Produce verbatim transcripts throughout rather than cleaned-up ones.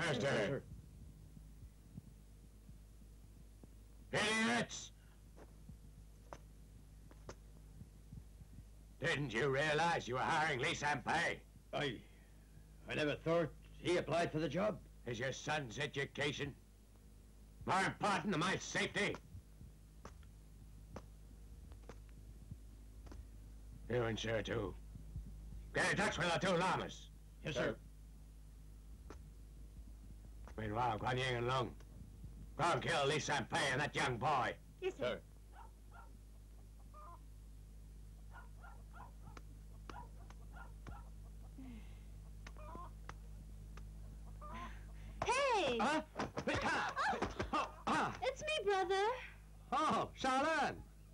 master. Idiots! Didn't you realize you were hiring Lee Sampai? I... I never thought he applied for the job. Is your son's education more important than my safety? You and sir, too. Get in touch with the two llamas. Yes, sir. Meanwhile, Guan Ying and Lung, go and kill Lee Sampai and that young boy. Yes, sir. Hey! Huh? Oh, ah. It's me, brother. Oh, Shaolan.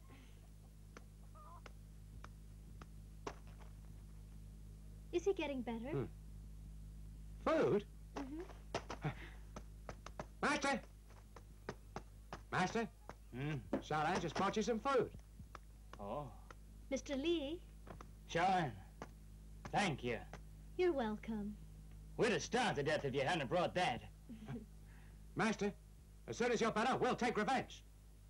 Is he getting better? Hmm. Food? Mm-hmm. Master! Master? Hmm? Shaolan just brought you some food. Oh. Mister Lee, Shaolan, thank you. you're welcome. We'd have starved to death if you hadn't brought that. Master, as soon as you're better, we'll take revenge.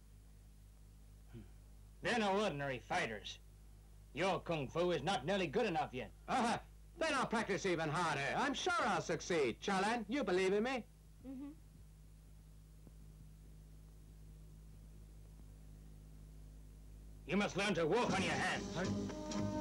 They're no ordinary fighters. Your kung fu is not nearly good enough yet. Uh-huh. Then I'll practice even harder. I'm sure I'll succeed. Shaolan, you believe in me? Mm-hmm. You must learn to walk on your hands.